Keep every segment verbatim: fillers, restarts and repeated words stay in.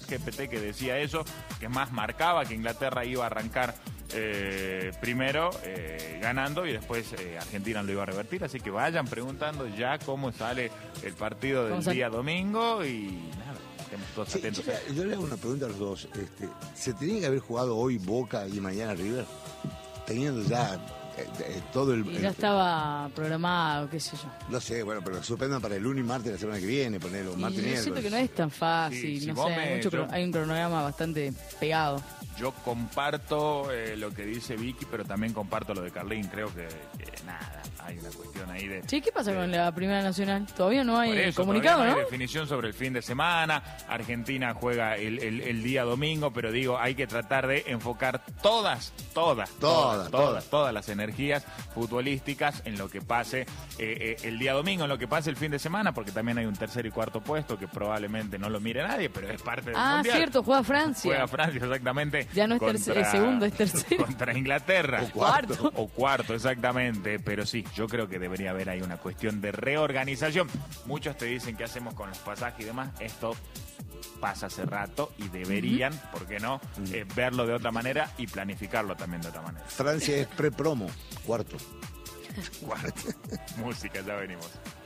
G P T que decía eso, que más marcaba que Inglaterra iba a arrancar Eh, primero eh, ganando y después eh, Argentina lo iba a revertir, así que vayan preguntando ya cómo sale el partido del sale? día domingo y nada, estemos todos Sí, atentos. chica, yo le hago una pregunta a los dos. Este, ¿se tenía que haber jugado hoy Boca y mañana River? Teniendo ya eh, eh, todo el... Y el- ya estaba programado, qué sé yo. No sé, bueno, pero suspendan para el lunes y martes de la semana que viene, ponerlo, Y martes y yo siento miércoles. que no es tan fácil, Sí, si no vos sé, hay, me- mucho yo- cro- hay un cronograma bastante pegado. Yo comparto eh, lo que dice Vicky, pero también comparto lo de Carlín. Creo que, que nada, hay una cuestión ahí de... Sí, ¿qué pasa de- con la Primera Nacional? Todavía no Por hay eso, comunicado, todavía ¿no? hay definición sobre el fin de semana. Argentina juega el, el- el día domingo, pero digo, hay que tratar de enfocar todas, todas, Todas, todas, todas, todas. todas las energías futbolísticas en lo que pase eh, eh, el día domingo, en lo que pase el fin de semana, porque también hay un tercer y cuarto puesto que probablemente no lo mire nadie, pero es parte del Ah, mundial. cierto, juega Francia. Juega Francia, exactamente. Ya no es terce- eh, segundo, es tercero. Contra Inglaterra. O cuarto. O cuarto, exactamente. Pero sí, yo creo que debería haber ahí una cuestión de reorganización. Muchos te dicen qué hacemos con los pasajes y demás. Esto pasa hace rato y deberían, ¿por qué no?, eh, verlo de otra manera y planificarlo también de otra manera. Francia es pre-promo, cuarto. Cuarto. Música, ya venimos.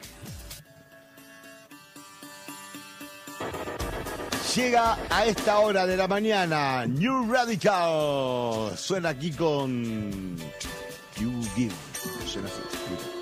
Llega a esta hora de la mañana New Radical. Suena aquí con You Give. Suena así.